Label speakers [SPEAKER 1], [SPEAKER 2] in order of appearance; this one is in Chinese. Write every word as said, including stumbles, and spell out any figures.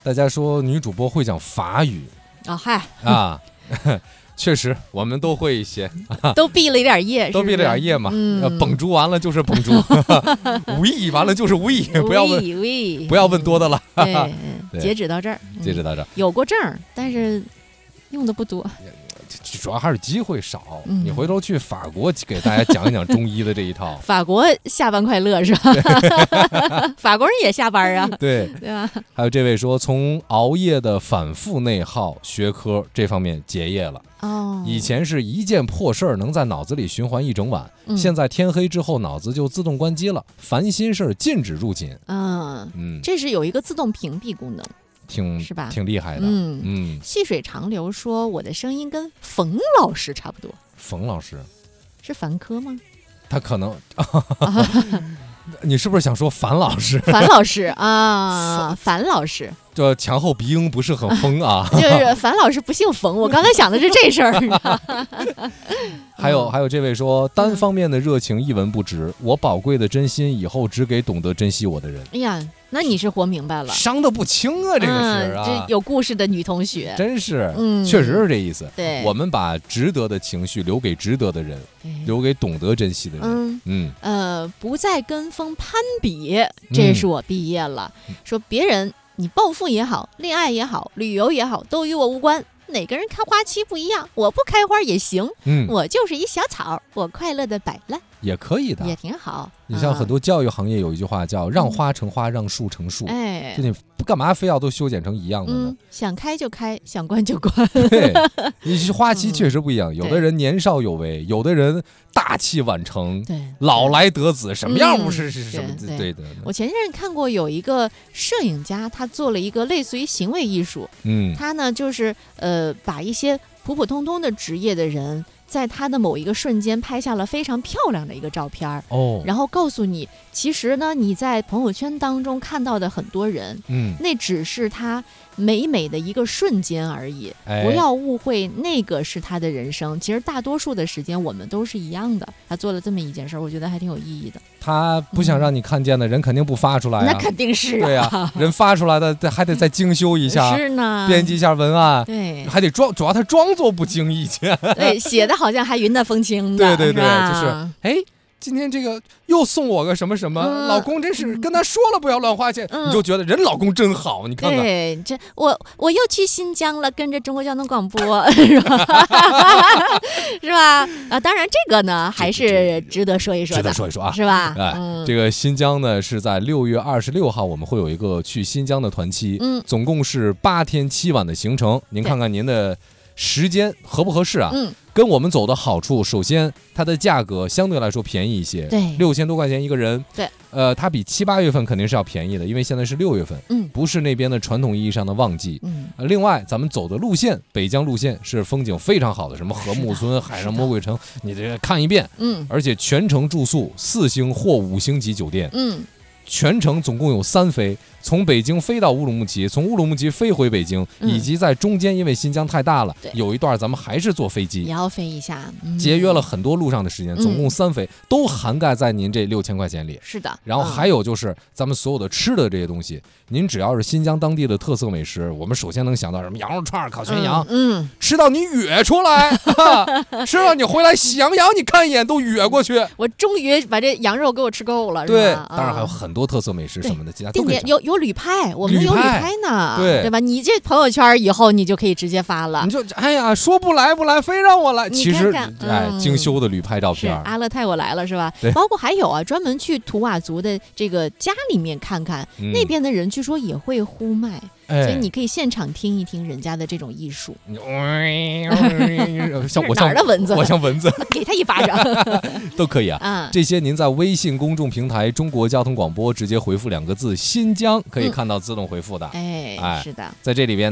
[SPEAKER 1] 大家说女主播会讲法语
[SPEAKER 2] 啊、哦，嗨
[SPEAKER 1] 啊，确实我们都会一些，
[SPEAKER 2] 都毕了一点业，
[SPEAKER 1] 都毕了点业嘛。
[SPEAKER 2] 嗯，
[SPEAKER 1] 呃、蹦猪完了就是蹦猪，无意完了就是无意，不要问，不要问多的了。
[SPEAKER 2] 对，截止到这儿，
[SPEAKER 1] 截止到这儿，
[SPEAKER 2] 有过证，但是用的不多。
[SPEAKER 1] 主要还是机会少，
[SPEAKER 2] 嗯、
[SPEAKER 1] 你回头去法国给大家讲一讲中医的这一套。
[SPEAKER 2] 法国下班快乐是吧？法国人也下班啊，
[SPEAKER 1] 对
[SPEAKER 2] 对吧？
[SPEAKER 1] 还有这位说，从熬夜的反复内耗学科这方面结业了。
[SPEAKER 2] 哦，
[SPEAKER 1] 以前是一件破事儿能在脑子里循环一整晚，
[SPEAKER 2] 嗯、
[SPEAKER 1] 现在天黑之后脑子就自动关机了，烦心事儿禁止入寝。
[SPEAKER 2] 嗯
[SPEAKER 1] 嗯，
[SPEAKER 2] 这是有一个自动屏蔽功能。
[SPEAKER 1] 挺
[SPEAKER 2] 是吧？
[SPEAKER 1] 挺厉害的。
[SPEAKER 2] 嗯
[SPEAKER 1] 嗯，
[SPEAKER 2] 细水长流说我的声音跟冯老师差不多。
[SPEAKER 1] 冯老师
[SPEAKER 2] 是凡科吗？
[SPEAKER 1] 他可能，你是不是想说樊老师？
[SPEAKER 2] 樊老师啊，樊老师，
[SPEAKER 1] 这前后鼻音不是很疯啊。
[SPEAKER 2] 就是樊老师不姓冯，我刚才想的是这事儿。
[SPEAKER 1] 还有还有这位说，单方面的热情一文不值，我宝贵的真心以后只给懂得珍惜我的人。
[SPEAKER 2] 哎呀，那你是活明白了，
[SPEAKER 1] 伤得不轻啊，这个是啊，
[SPEAKER 2] 嗯、这有故事的女同学，
[SPEAKER 1] 真是，
[SPEAKER 2] 嗯，
[SPEAKER 1] 确实是这意思。
[SPEAKER 2] 对，
[SPEAKER 1] 我们把值得的情绪留给值得的人，留给懂得珍惜的人。
[SPEAKER 2] 嗯
[SPEAKER 1] 嗯
[SPEAKER 2] 呃，不再跟风攀比，这是我毕业了。嗯、说别人你暴富也好，恋爱也好，旅游也好，都与我无关。哪个人开花期不一样，我不开花也行，
[SPEAKER 1] 嗯，
[SPEAKER 2] 我就是一小草，我快乐的摆烂
[SPEAKER 1] 也可以的，
[SPEAKER 2] 也挺好。
[SPEAKER 1] 你像很多教育行业有一句话叫“让花成花，让树成树”，
[SPEAKER 2] 哎，
[SPEAKER 1] 就你不干嘛非要都修剪成一样的呢？
[SPEAKER 2] 嗯、想开就开，想关就关。
[SPEAKER 1] 对，你花期确实不一样，嗯、有的人年少有为，有的人大器晚成，
[SPEAKER 2] 对，
[SPEAKER 1] 老来得子，什么样不是、
[SPEAKER 2] 嗯、
[SPEAKER 1] 是什么
[SPEAKER 2] 对
[SPEAKER 1] 对的。
[SPEAKER 2] 我前阵看过有一个摄影家，他做了一个类似于行为艺术，
[SPEAKER 1] 嗯，
[SPEAKER 2] 他呢就是呃把一些普普通通的职业的人，在他的某一个瞬间拍下了非常漂亮的一个照片
[SPEAKER 1] 哦，
[SPEAKER 2] 然后告诉你，其实呢你在朋友圈当中看到的很多人，
[SPEAKER 1] 嗯，
[SPEAKER 2] 那只是他美美的一个瞬间而已，
[SPEAKER 1] 哎、
[SPEAKER 2] 不要误会那个是他的人生。其实大多数的时间我们都是一样的。他做了这么一件事，我觉得还挺有意义的。
[SPEAKER 1] 他不想让你看见的人肯定不发出来、啊
[SPEAKER 2] 嗯、那肯定是、啊、
[SPEAKER 1] 对啊，人发出来的还得再精修一下，
[SPEAKER 2] 是呢，
[SPEAKER 1] 编辑一下文案，
[SPEAKER 2] 对，
[SPEAKER 1] 还得装，主要他装作不经意见，
[SPEAKER 2] 对，写的好像还云淡风轻的，
[SPEAKER 1] 对对对，
[SPEAKER 2] 是
[SPEAKER 1] 就是哎。今天这个又送我个什么什么，嗯、老公真是跟他说了不要乱花钱，嗯、你就觉得人老公真好，你看看。
[SPEAKER 2] 对，这我我又去新疆了，跟着中国交通广播，是吧？是吧？啊，当然这个呢还是值得说一说的，
[SPEAKER 1] 值得说一说啊，
[SPEAKER 2] 是吧？
[SPEAKER 1] 哎，
[SPEAKER 2] 嗯、
[SPEAKER 1] 这个新疆呢是在六月二十六号，我们会有一个去新疆的团期，
[SPEAKER 2] 嗯，
[SPEAKER 1] 总共是八天七晚的行程，您看看您的时间合不合适啊？
[SPEAKER 2] 嗯。
[SPEAKER 1] 跟我们走的好处，首先它的价格相对来说便宜一些，
[SPEAKER 2] 对，
[SPEAKER 1] 六千多块钱一个人，
[SPEAKER 2] 对，
[SPEAKER 1] 呃，它比七八月份肯定是要便宜的，因为现在是六月份，
[SPEAKER 2] 嗯，
[SPEAKER 1] 不是那边的传统意义上的旺季，
[SPEAKER 2] 嗯，
[SPEAKER 1] 呃，另外咱们走的路线，北疆路线是风景非常好的，什么禾木村、海上魔鬼城，你得看一遍，
[SPEAKER 2] 嗯，
[SPEAKER 1] 而且全程住宿四星或五星级酒店，
[SPEAKER 2] 嗯。
[SPEAKER 1] 全程总共有三飞，从北京飞到乌鲁木齐，从乌鲁木齐飞回北京，
[SPEAKER 2] 嗯、
[SPEAKER 1] 以及在中间，因为新疆太大了，
[SPEAKER 2] 对，
[SPEAKER 1] 有一段咱们还是坐飞机，
[SPEAKER 2] 也要飞一下，嗯、
[SPEAKER 1] 节约了很多路上的时间，总共三飞、嗯、都涵盖在您这六千块钱里。
[SPEAKER 2] 是的，
[SPEAKER 1] 然后还有就是咱们所有的吃的这些东西，您只要是新疆当地的特色美食，我们首先能想到什么羊肉串、烤全羊，
[SPEAKER 2] 嗯，嗯
[SPEAKER 1] 吃到你哕出来，吃到你回来喜羊羊，你看一眼都哕过去。
[SPEAKER 2] 我终于把这羊肉给我吃够了，
[SPEAKER 1] 对，
[SPEAKER 2] 是吧？
[SPEAKER 1] 当然还有很多特色美食什么的，其他
[SPEAKER 2] 都可以。有有旅拍，我们有旅拍呢，
[SPEAKER 1] 对
[SPEAKER 2] 对吧？你这朋友圈以后你就可以直接发了，
[SPEAKER 1] 你就哎呀说不来不来，非让我来。其实
[SPEAKER 2] 看看
[SPEAKER 1] 哎，
[SPEAKER 2] 嗯、
[SPEAKER 1] 精修的旅拍照片，
[SPEAKER 2] 阿勒泰我来了是吧？
[SPEAKER 1] 对，
[SPEAKER 2] 包括还有啊，专门去图瓦族的这个家里面看看，
[SPEAKER 1] 嗯、
[SPEAKER 2] 那边的人据说也会呼麦。
[SPEAKER 1] 哎、
[SPEAKER 2] 所以你可以现场听一听人家的这种艺术。
[SPEAKER 1] 像我
[SPEAKER 2] 哪儿的蚊子？
[SPEAKER 1] 我像蚊子，
[SPEAKER 2] 给他一巴掌
[SPEAKER 1] 都可以啊。
[SPEAKER 2] 嗯、
[SPEAKER 1] 这些您在微信公众平台中国交通广播直接回复两个字“新疆”，可以看到自动回复的。
[SPEAKER 2] 嗯、哎，
[SPEAKER 1] 哎，
[SPEAKER 2] 是的，
[SPEAKER 1] 在这里边。